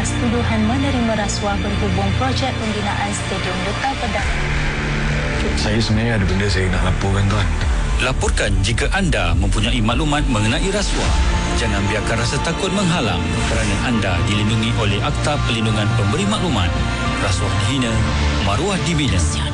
atas tuduhan menerima rasuah berhubung projek pembinaan Stadium Dota Pedang. Saya sebenarnya ada benda saya nak laporkan, tuan. Laporkan jika anda mempunyai maklumat mengenai rasuah. Jangan biarkan rasa takut menghalang kerana anda dilindungi oleh Akta Perlindungan Pemberi Maklumat. Rasuah dihina, maruah dibina.